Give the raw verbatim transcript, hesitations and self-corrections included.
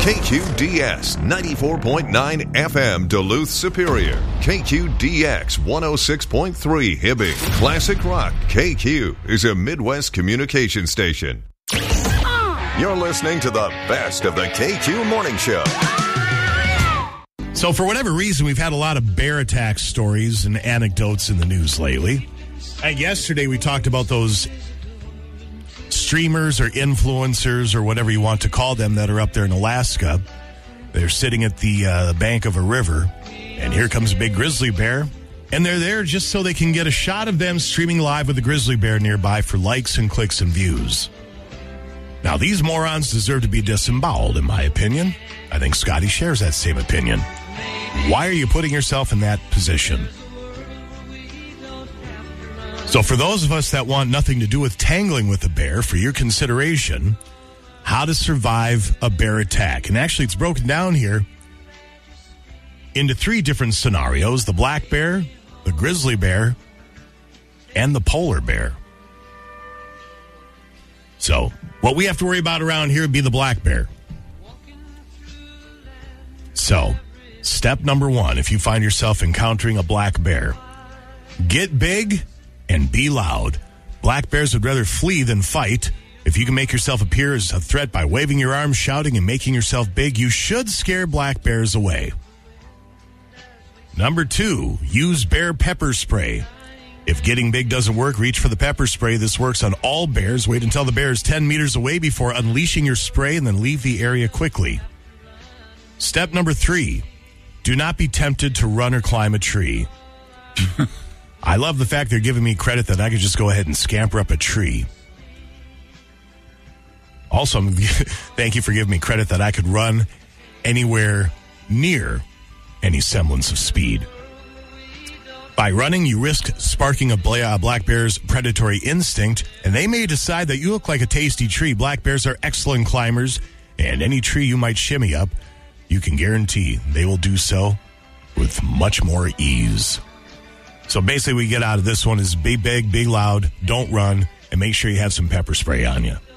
K Q D S ninety-four point nine F M Duluth Superior. K Q D X one oh six point three Hibbing. Classic Rock K Q is a Midwest communication station. You're listening to the best of the K Q Morning Show. So for whatever reason, we've had a lot of bear attack stories and anecdotes in the news lately. And yesterday we talked about those streamers or influencers or whatever you want to call them that are up there in Alaska. They're sitting at the uh, bank of a river, and here comes a big grizzly bear. And they're there just so they can get a shot of them streaming live with the grizzly bear nearby for likes and clicks and views. Now, these morons deserve to be disemboweled, in my opinion. I think Scotty shares that same opinion. Why are you putting yourself in that position? So for those of us that want nothing to do with tangling with a bear, for your consideration, how to survive a bear attack. And actually, it's broken down here into three different scenarios: the black bear, the grizzly bear, and the polar bear. So what we have to worry about around here would be the black bear. So, step number one, if you find yourself encountering a black bear, get big and be loud. Black bears would rather flee than fight. If you can make yourself appear as a threat by waving your arms, shouting, and making yourself big, you should scare black bears away. Number two, use bear pepper spray. If getting big doesn't work, reach for the pepper spray. This works on all bears. Wait until the bear is ten meters away before unleashing your spray, and then leave the area quickly. Step number three, do not be tempted to run or climb a tree. I love the fact they're giving me credit that I could just go ahead and scamper up a tree. Also, thank you for giving me credit that I could run anywhere near any semblance of speed. By running, you risk sparking a black bear's predatory instinct, and they may decide that you look like a tasty tree. Black bears are excellent climbers, and any tree you might shimmy up, you can guarantee they will do so with much more ease. So basically, we get out of this one is be big, be loud, don't run, and make sure you have some pepper spray on you.